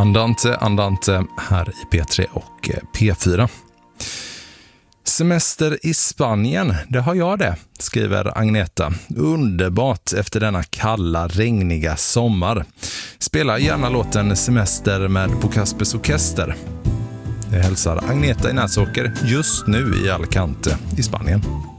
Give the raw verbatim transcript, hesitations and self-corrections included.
Andante, Andante här i P tre och P fyra. Semester i Spanien, det har jag det, skriver Agneta. Underbart efter denna kalla, regniga sommar. Spela gärna låten Semester med På Kaspers Orkester. Det hälsar Agneta i Näsåker just nu i Alicante i Spanien.